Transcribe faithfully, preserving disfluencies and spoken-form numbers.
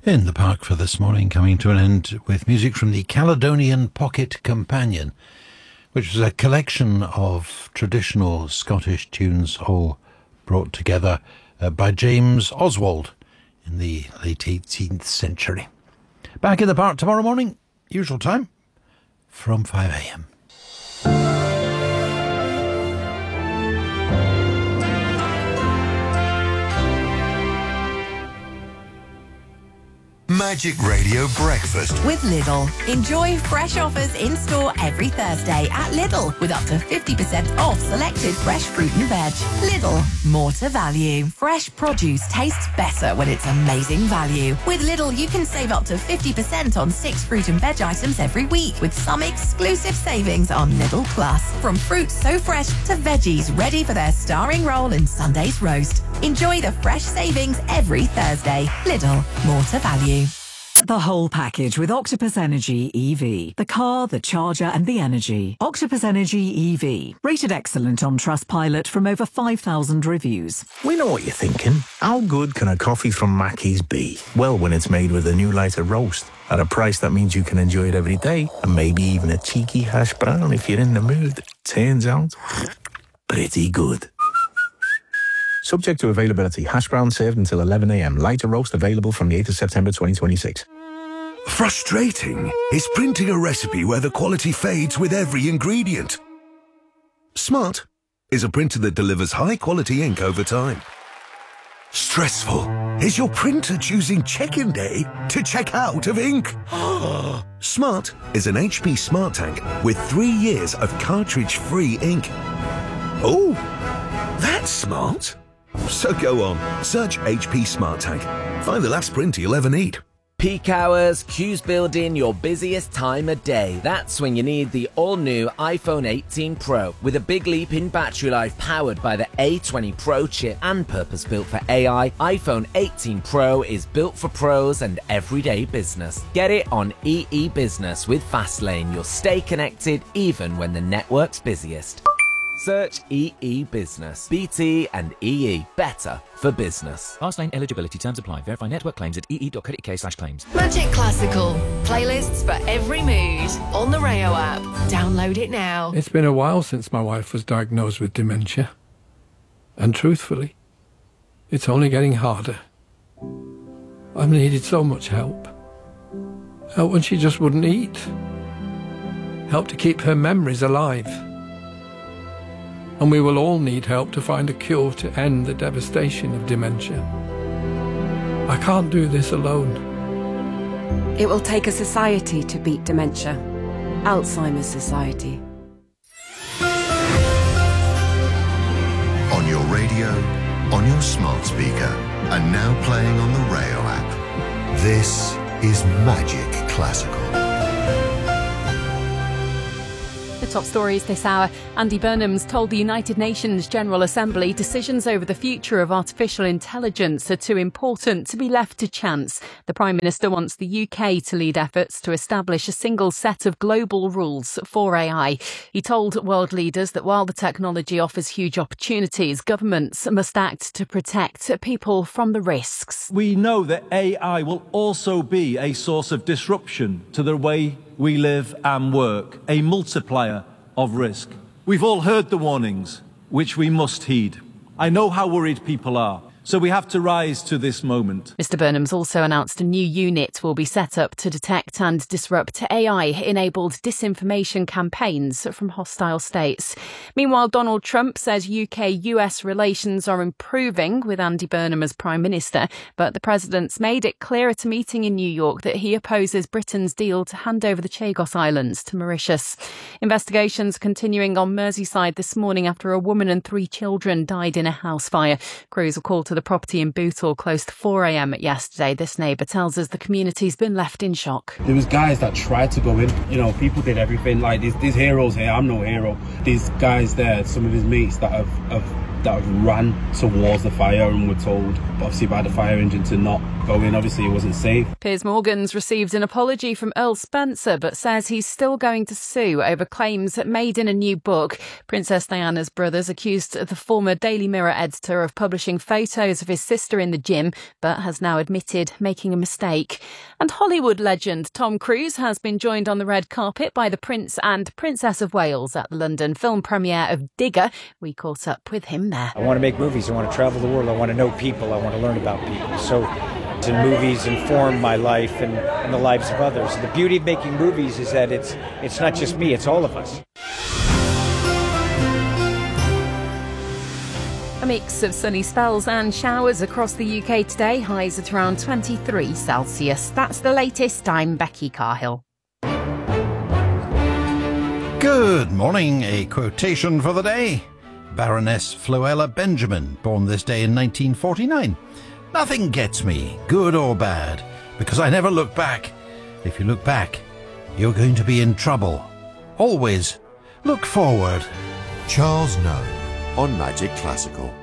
In the park for this morning, coming to an end with music from the Caledonian Pocket Companion, which was a collection of traditional Scottish tunes all brought together uh, by James Oswald in the late eighteenth century. Back in the park tomorrow morning, usual time, from five a.m. Magic Radio Breakfast with Lidl. Enjoy fresh offers in store every Thursday at Lidl with up to fifty percent off selected fresh fruit and veg. Lidl, more to value. Fresh produce tastes better when it's amazing value. With Lidl, you can save up to fifty percent on six fruit and veg items every week with some exclusive savings on Lidl Plus. From fruit so fresh to veggies ready for their starring role in Sunday's roast. Enjoy the fresh savings every Thursday. Lidl, more to value. The whole package with Octopus Energy E V. The car, the charger and the energy. Octopus Energy E V. Rated excellent on Trustpilot from over five thousand reviews. We know what you're thinking. How good can a coffee from Mackey's be? Well, when it's made with a new lighter roast at a price that means you can enjoy it every day and maybe even a cheeky hash brown if you're in the mood. Turns out, pretty good. Subject to availability. Hash brown served until eleven a.m. Lighter roast available from the eighth of September twenty twenty-six. Frustrating is printing a recipe where the quality fades with every ingredient. Smart is a printer that delivers high-quality ink over time. Stressful is your printer choosing check-in day to check out of ink. Smart is an H P Smart Tank with three years of cartridge-free ink. Oh, that's smart. So go on, search H P Smart Tank. Find the last printer you'll ever need. Peak hours, queues build in your busiest time of day. That's when you need the all-new iPhone eighteen Pro. With a big leap in battery life powered by the A twenty Pro chip and purpose-built for A I, iPhone eighteen Pro is built for pros and everyday business. Get it on E E Business with Fastlane. You'll stay connected even when the network's busiest. Search E E Business. B T and E E. Better for business. Fastlane eligibility terms apply. Verify network claims at ee.co.uk slash claims. Magic Classical. Playlists for every mood. On the Rayo app. Download it now. It's been a while since my wife was diagnosed with dementia. And truthfully, it's only getting harder. I've needed so much help. Help when she just wouldn't eat. Help to keep her memories alive. And we will all need help to find a cure to end the devastation of dementia. I can't do this alone. It will take a society to beat dementia. Alzheimer's Society. On your radio, on your smart speaker, and now playing on the Rayo app. This is Magic Classical. The top stories this hour. Andy Burnham's told the United Nations General Assembly decisions over the future of artificial intelligence are too important to be left to chance. The Prime Minister wants the U K to lead efforts to establish a single set of global rules for A I. He told world leaders that while the technology offers huge opportunities, governments must act to protect people from the risks. We know that A I will also be a source of disruption to the way we live and work, a multiplier of risk. We've all heard the warnings, which we must heed. I know how worried people are, so we have to rise to this moment. Mr Burnham's also announced a new unit will be set up to detect and disrupt A I-enabled disinformation campaigns from hostile states. Meanwhile, Donald Trump says U K U S relations are improving with Andy Burnham as Prime Minister, but the president's made it clear at a meeting in New York that he opposes Britain's deal to hand over the Chagos Islands to Mauritius. Investigations continuing on Merseyside this morning after a woman and three children died in a house fire. Crews were called to the property in Bootle close to four a.m. yesterday. This neighbour tells us the community's been left in shock. There was guys that tried to go in. You know, people did everything. Like, there's, there's heroes here. I'm no hero. These guys there, some of his mates that have, have that ran towards the fire and were told, obviously by the fire engine, to not go in. Obviously it wasn't safe. Piers Morgan's received an apology from Earl Spencer, but says he's still going to sue over claims made in a new book. Princess Diana's brothers accused the former Daily Mirror editor of publishing photos of his sister in the gym, but has now admitted making a mistake. And Hollywood legend Tom Cruise has been joined on the red carpet by the Prince and Princess of Wales at the London film premiere of Digger. We caught up with him there. I want to make movies. I want to travel the world. I want to know people. I want to learn about people. So the movies inform my life and, and the lives of others. The beauty of making movies is that it's it's not just me, it's all of us. A mix of sunny spells and showers across the U K today, highs at around twenty-three Celsius. That's the latest. I'm Becky Carhill. Good morning. A quotation for the day. Baroness Floella Benjamin, born this day in nineteen forty-nine. Nothing gets me, good or bad, because I never look back. If you look back, you're going to be in trouble. Always look forward. Charles Noe on Magic Classical.